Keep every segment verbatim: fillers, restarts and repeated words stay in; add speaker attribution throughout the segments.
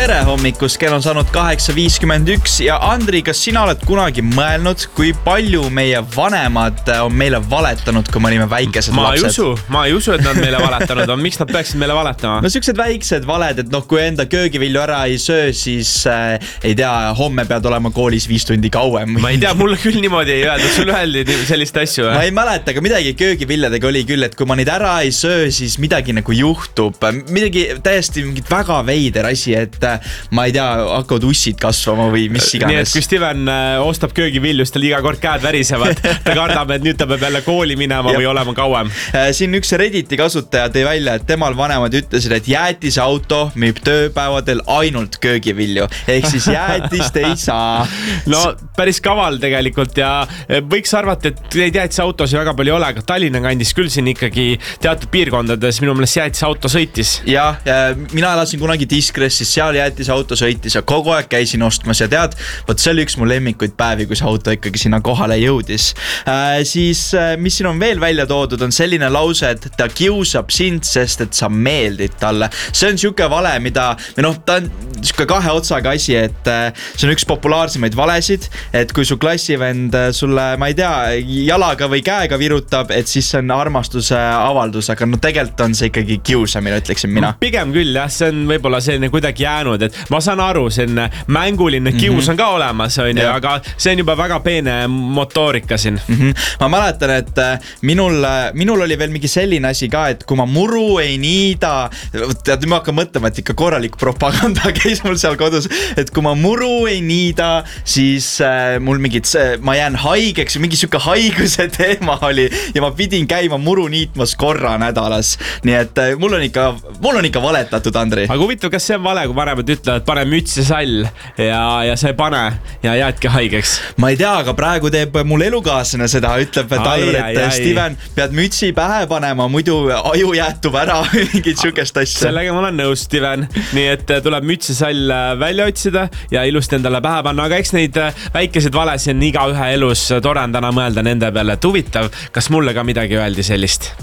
Speaker 1: tere hommikust, kell on saanud kaheksa viiskümmend üks ja Andri, kas sina oled kunagi mõelnud, kui palju meie vanemad on meile valetanud, kui me olime väikesed
Speaker 2: ma
Speaker 1: lapsed?
Speaker 2: Ei usu, ma ei usu, et nad meile valetanud on. Miks nad peaksid meile valetama?
Speaker 1: No siuksed väiksed valed, et noh, kui enda köögivilju ära ei söö, siis äh, ei tea, homme pead olema koolis viis tundi kauem.
Speaker 2: Ma ei tea, mulle küll niimoodi ei öeldud, sul öeldi sellist asju.
Speaker 1: Ma ei mäleta, aga midagi köögiviljadega oli küll, et kui ma neid ära ei söö, siis midagi nagu juhtub. Midagi täiesti mingit väga veider asi, et ma ei tea, hakkavad ussid kasvama või mis iganes.
Speaker 2: Nii et kui Steven ostab köögivilju, siis tal iga kord käed värisevad. Ta kardab, et nüüd ta peab jälle kooli minema või olema kauem.
Speaker 1: Siin üks Redditi kasutaja tõi välja, et temal vanemad ütlesid, et jäätise auto müüb tööpäevadel ainult köögivilju. Ehk siis jäätist ei saa.
Speaker 2: No päris kaval tegelikult ja võiks arvata, et neid jäätise autosi väga palju ole, aga Tallinna kandis küll siin ikkagi teatud piirkondades minu meelest jäätise auto sõitis.
Speaker 1: Ja, mina elasin kunagi Diskres, siis seal jäätise auto sõitis ja kogu aeg käisin ostmas ja tead, võt see oli üks mu lemmikuid päevi, kui see auto ikkagi sinna kohale jõudis. Äh, siis, mis siin on veel välja toodud, on selline lause, et ta kiusab sind, sest et sa meeldid talle. See on siuke vale, mida, või noh, ta on siuke kahe otsaga asi, et see on üks populaarsemaid valesid, et kui su klassivend sulle, ma ei tea, jalaga või käega virutab, et siis see on armastuse avaldus, aga no tegelikult on see ikkagi kiusamine, ütleksin mina.
Speaker 2: Pigem küll, jah, see on võib-olla selline kuidagi jäänud, et ma saan aru, selline mänguline kius mm-hmm. on ka olemas, on ju, aga see on juba väga peene motoorika siin.
Speaker 1: Mm-hmm. Ma mäletan, et minul, minul oli veel mingi selline asi ka, et kui ma muru ei niida, tead, ma hakkan mõtlema, et ikka korralik propaganda käis mul seal kodus, et kui ma muru ei niida, siis äh, mul mingid, ma jään haigeks, mingi siuke haiguse teema oli ja ma pidin käima muru niitmas korra nädalas. Nii et äh, mul on ikka, mul on ikka valetatud, Andri.
Speaker 2: Aga huvitav, kas see on vale, kui vanemad ütlevad, pane müts ja sall ja, ja sa ei pane ja jäädki haigeks?
Speaker 1: Ma ei tea, aga praegu teeb mul elukaaslane seda, ütleb, et Alvar, et Steven, pead mütsi pähe panema, muidu aju jäätub ära mingid siukest asja.
Speaker 2: Sellega ma olen nõus, Steven. Nii et tuleb müts ja sall välja otsida ja ilusti endale pähe panna, aga eks neid väikesed valesi on iga ühe elus, tore on täna mõelda nende peale, et huvitav, kas mulle ka midagi öeldi sellist?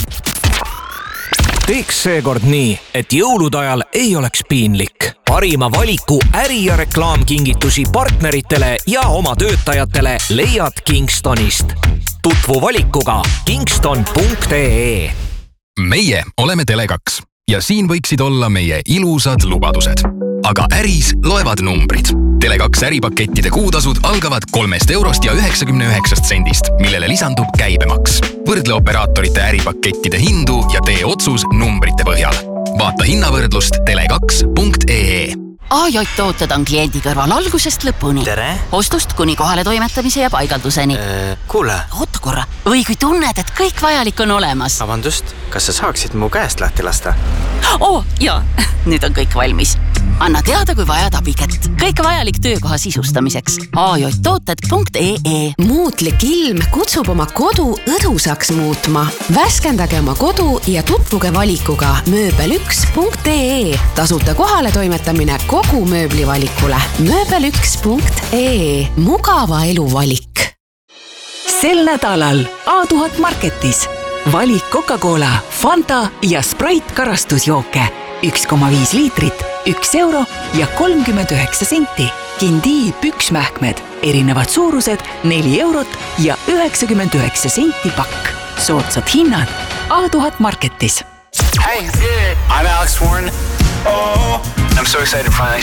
Speaker 3: Teeks seekord nii, et jõulude ajal ei oleks piinlik. Parima valiku äri- ja reklaamkingitusi partneritele ja oma töötajatele leiad Kingstonist. Tutvu valikuga kingston punkt ee.
Speaker 4: Meie oleme Tele kaks ja siin võiksid olla meie ilusad lubadused. Aga äris loevad numbrid. Tele kaks äripakettide kuutasud algavad kolmest eurost ja üheksakümne üheksast sendist, millele lisandub käibemaks. Võrdle operaatorite äripakettide hindu ja tee otsus numbrite põhjal. Vaata hinnavõrdlust tele kaks punkt ee.
Speaker 5: A J tooted on kliendi kõrval algusest lõpuni.
Speaker 6: Tere!
Speaker 5: Ostust kuni kohale toimetamise ja paigalduseni.
Speaker 6: Äh, kuule!
Speaker 5: Oota korra. Või kui tunned, et kõik vajalik on olemas.
Speaker 6: Vabandust, kas sa saaksid mu käest lahti lasta?
Speaker 5: Oo, jaa. Nüüd on kõik valmis. Anna teada, kui vajad abikett. Kõik vajalik töökoha sisustamiseks. A J tooted punkt ee.
Speaker 7: Muutlik ilm kutsub oma kodu õdusaks muutma. Värskendage oma kodu ja tutvuge valikuga mööbel üks punkt ee. Tasuta kohale toimetamine kogu mööblivalikule. mööbel üks punkt ee. Mugava elu valik.
Speaker 8: Sel nädalal A tuhat Marketis. Valik Coca-Cola, Fanta ja Sprite karastusjooke. üks koma viis liitrit, üks euro ja kolmkümmend üheksa senti. Kindi püksmähkmed, erinevad suurused, neli eurot ja üheksakümmend üheksa senti pakk. Soodsad hinnad A tuhat Marketis.
Speaker 9: Hey, I'm Alex Warren. Oh, I'm so excited to finally